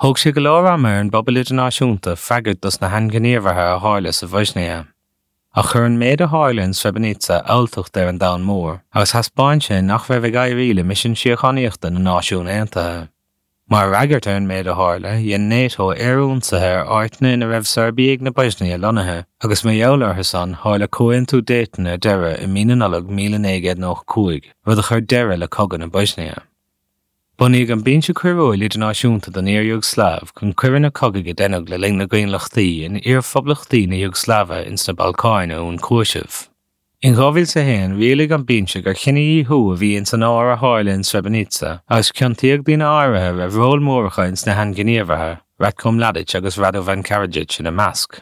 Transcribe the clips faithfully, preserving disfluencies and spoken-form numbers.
Thug sé go leor amar an bpobal idirnáisiúnta freagart dos na haingeníomhartha a tharla sa bhaisnéithe. A chur an méid a tharla in Srebrenica eoltocht ar an domhan mór, agus thaspáin sin nach raibh ag éiríle mission síochaníochta na náisiún aontaithe. Mar ragart ar an méid a tharla, dhéan NATO éarúnsathe ar áitne na raibh Serbíag na Baisné lonathe, agus mé eolartha san tharla cóin tú déitin ar deire i míleanalog míle négad nach cúig, rud a chur deire le cogadh na Baisné. Bunaíodh an bíonse cuireúil idirnáisiúnta don Éar Jugoslav chun cuireann na cogaigh dénach le ling na Gaonlachtaí in iarphoblachtaí na Jugoslava ins na Balcáine ón Cúisih. In two thousand eighteen, rialigh an bíonse gur chinnaí hu a bhí in san ára tharla in Srebrenica, agus ceantaíoch daoine áirithe raibh ról móracha ins na haingeníomhartha, Ratko Mladic agus Radovan Karadzic in a measc.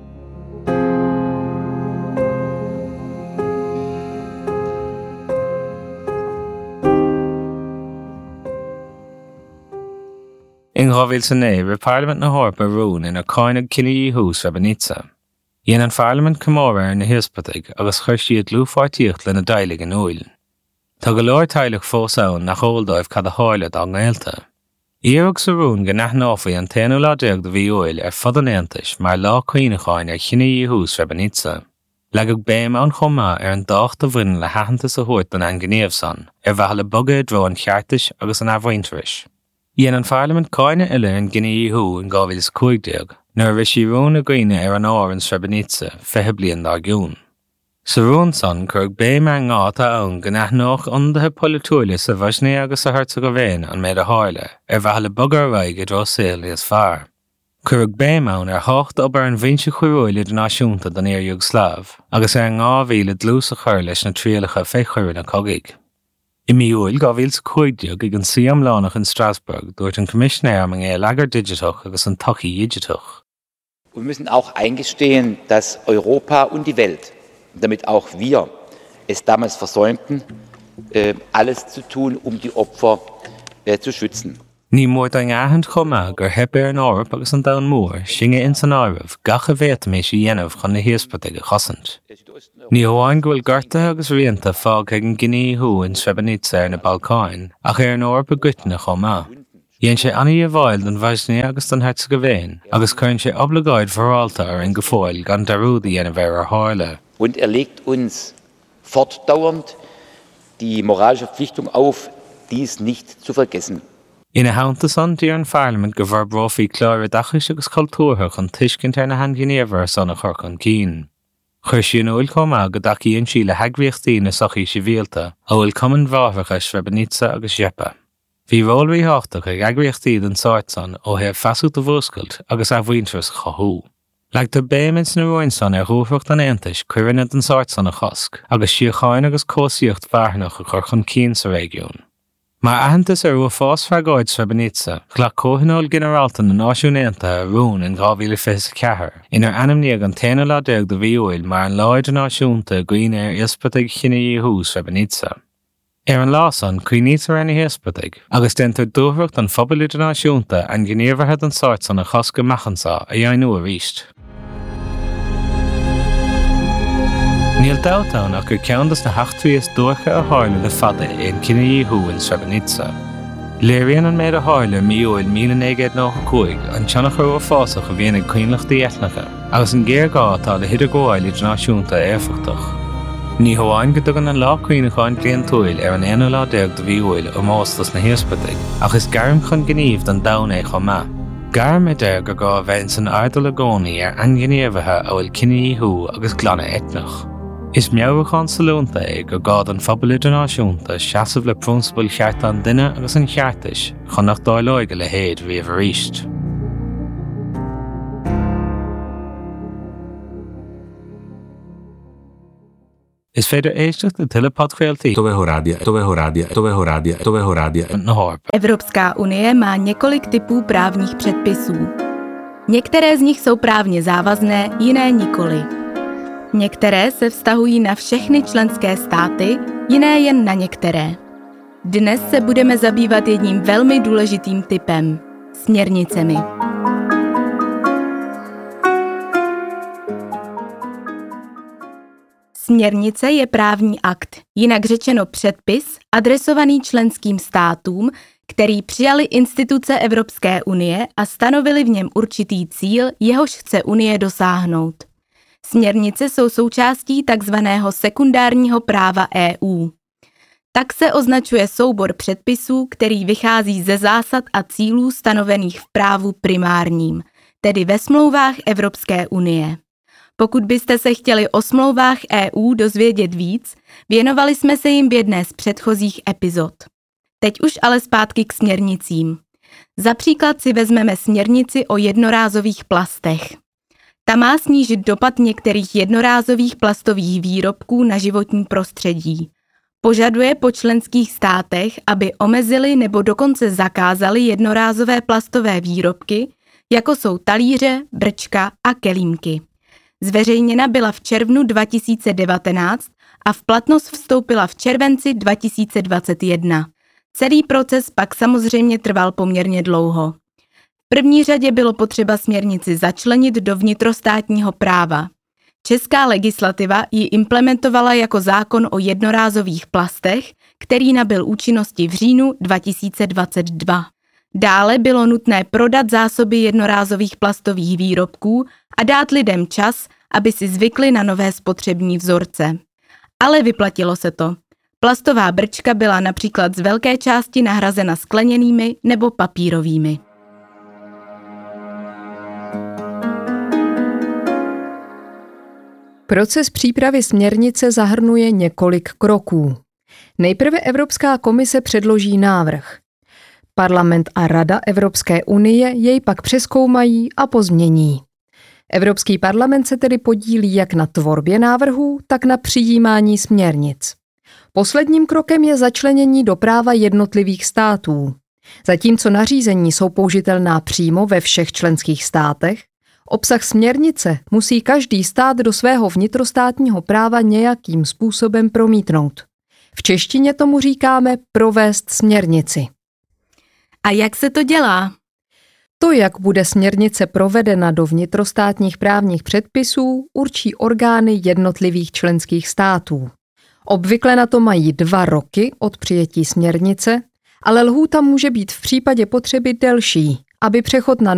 In two thousand nine, ra Parliament na Hórpa rún in a cáinneadh chinnaí hu Srebrenica. Dhéann an Parliament comóra ar na hiospaigh agus chuir siad lúfáirtíocht le na dailigh an uail. Tá go leor teaghlach fós ann nach chomhdóibh cad a tharla dá ngéalta. Iarraigh sa rún go neathnáfaí an taobh lá déag do bhí uail ar fud an Aontais mar lá cuioinecháin ar chinnaí hu Srebrenica. Leagadh béim an chumá ar an dácht a bhrin le haithanta sa thuairt don an san, ar bheithe le bogad dro an cheartais agus an abhainteris. Dhéann an Parliament cáine ile an chinnaí hu in two thousand fifteen, nuair bhí sí rún a gcuine ar an áir in Srebrenica fiche bliain dá giún. Sa rún san chuirg béim ar ngá tá ann go neathnách iondathe polúile sa Bhaisné agus sa Herzegovina an méid a tharla, ar bheithe le bogar raig i dro saoil níos fearr. Chuirg béim ann ar hácht obair an bhíonse chuireúil idirnáisiúnta don Éar Jugoslav, agus ar ngá mhíle dlús a chur leis na tríalacha féchuir na cogaigh. I miúil two thousand fifteen ag an Siam lánach in Strasbourg dúirt an Commissionéir mang é lagar digitach agus an tachaí digitach. Wir müssen auch eingestehen, dass Europa und die Welt, damit auch wir, es damals versäumten, alles zu tun, um die Opfer zu schützen. Ní mór an áthant chumá gur heb ar an árap agus an domhan mór singe in san áireamh gacha bhéit mé sé dhéanamh chun na hiospaigh a chosant. Ní hamháin go bhfuil garta agus rianta fág ag an chinnaí hu in Srebrenica ar na Balcáin ach ar an árap a gcuiteanna chumá. Dhéann sé annaí a bháil don Bhaisné agus don Herzegovina agus chuann sé obligáid bharálta ar an gcomháil gan darúdaí dhéanamh ar ar tharla. Und er legt uns fortdauernd die moralische Verpflichtung auf, dies nicht zu vergessen. Ina haanta san dír an Parliament go bhar brófaí cláir dachas agus cultúrtha chun tuiscint ar na haingeníomhar san a chur chun cín. Chuir sin uail chomá go dachíonn sí le heagríochtaí na sochaí sivíalta a bhfuil cumann bhábhacha Srebrenica agus Jeppe. Bhí rólraí háchtach ag eagríochtaí den sáit san ó thaobh feasúta bhuascailt agus a bhaointeras chathú. Leagtar béimins na roin san ar dhúfracht an Aontais cuireanna den sáit san a chosc agus síocháin agus cósaíocht bharthnach a chur chun cín sa régiún. Mar ahantas ar ua fás freagáid Srebrenica, chhlach cóthaineáil generálta na náisiún Aontaithe rún in two thousand fifteen inar ainmníodh an taobh lá déag do bhí uail mar an láid náisiúnta gcuoine ar iospaigh chinnaí hu Srebrenica. Ar an lá san cuionítear ar na hiospaigh, agus dentar dúthracht an phobal idirnáisiúnta an gníomhartha an sáit san a chosca meachansá a dhéanú a ríist. Níl dátáin ach gur ceandas na heachtaíos dúcha a tharla le fada éon chinnaí hu in Srebrenica. Léiríonn an méid a tharla miúil nineteen ninety-five an teannach ar fásach a bhíonn ag cuinleachtaí eithneacha, agus an géar gá atá le hidir gháil idirnáisiúnta éifeachtach. Ní hamháin go dtugann an lá cuioinecháin bliain túil ar an aonú lá déag do bhí uail ó mástas na hiospaigh, ach is gairm chun gníomh don domhan é chomá. Gairm é deir go gá bheith san ardal a gcónaí ar angníomhartha ó bhfuil chinnaí hu agus glanna eicneach. Is meabhachán salúnta é go gád an phobal idirnáisiúnta seasamh le prúnspail cheart an duine agus an cheartais chun nach dáileoige le héad riamh a ríist. Is féidir éisteach do tuile podcréaltaí na Hórpa. Evropská unie má několik typů právních předpisů. Některé z nich jsou právně závazné, jiné nikoli. Některé se vztahují na všechny členské státy, jiné jen na některé. Dnes se budeme zabývat jedním velmi důležitým typem – směrnicemi. Směrnice je právní akt, jinak řečeno předpis, adresovaný členským státům, který přijali instituce Evropské unie a stanovili v něm určitý cíl, jehož chce Unie dosáhnout. Směrnice jsou součástí takzvaného sekundárního práva E U. Tak se označuje soubor předpisů, který vychází ze zásad a cílů stanovených v právu primárním, tedy ve smlouvách Evropské unie. Pokud byste se chtěli o smlouvách E U dozvědět víc, věnovali jsme se jim v jedné z předchozích epizod. Teď už ale zpátky k směrnicím. Za příklad si vezmeme směrnici o jednorázových plastech. Ta má snížit dopad některých jednorázových plastových výrobků na životní prostředí. Požaduje po členských státech, aby omezili nebo dokonce zakázali jednorázové plastové výrobky, jako jsou talíře, brčka a kelímky. Zveřejněna byla v červnu dva tisíce devatenáct a v platnost vstoupila v červenci dva tisíce dvacet jedna. Celý proces pak samozřejmě trval poměrně dlouho. V první řadě bylo potřeba směrnici začlenit do vnitrostátního práva. Česká legislativa ji implementovala jako zákon o jednorázových plastech, který nabyl účinnosti v říjnu dva tisíce dvacet dva. Dále bylo nutné prodat zásoby jednorázových plastových výrobků a dát lidem čas, aby si zvykli na nové spotřební vzorce. Ale vyplatilo se to. Plastová brčka byla například z velké části nahrazena skleněnými nebo papírovými. Proces přípravy směrnice zahrnuje několik kroků. Nejprve Evropská komise předloží návrh. Parlament a Rada Evropské unie jej pak přezkoumají a pozmění. Evropský parlament se tedy podílí jak na tvorbě návrhů, tak na přijímání směrnic. Posledním krokem je začlenění do práva jednotlivých států. Zatímco nařízení jsou použitelná přímo ve všech členských státech, obsah směrnice musí každý stát do svého vnitrostátního práva nějakým způsobem promítnout. V češtině tomu říkáme provést směrnici. A jak se to dělá? To, jak bude směrnice provedena do vnitrostátních právních předpisů, určí orgány jednotlivých členských států. Obvykle na to mají dva roky od přijetí směrnice, ale lhůta může být v případě potřeby delší, aby přechod na